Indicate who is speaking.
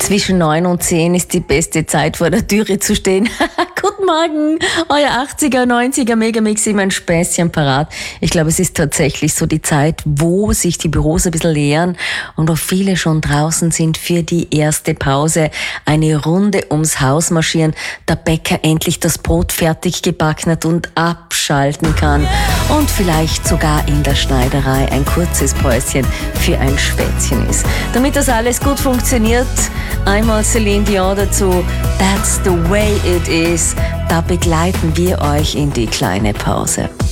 Speaker 1: Zwischen 9 und 10 ist die beste Zeit, vor der Türe zu stehen. Guten Morgen, euer 80er, 90er Megamix, immer ein Späßchen parat. Ich glaube, es ist tatsächlich so die Zeit, wo sich die Büros ein bisschen leeren und wo viele schon draußen sind für die erste Pause. Eine Runde ums Haus marschieren, der Bäcker endlich das Brot fertig gebacken hat und abschalten kann. Und vielleicht sogar in der Schneiderei ein kurzes Päuschen für ein Schwätzchen ist. Damit das alles gut funktioniert, einmal Celine Dion dazu, That's the way it is. Da begleiten wir euch in die kleine Pause.